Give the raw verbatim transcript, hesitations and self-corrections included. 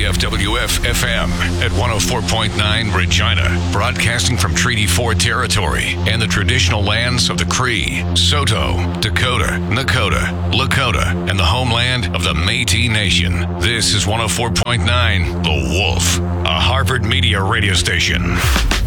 F W F F M at one oh four point nine Regina, broadcasting from Treaty four territory and the traditional lands of the Cree, Saulteaux, Dakota, Nakota, Lakota, and the homeland of the Métis Nation. This is one oh four point nine The Wolf, a Harvard Media radio station.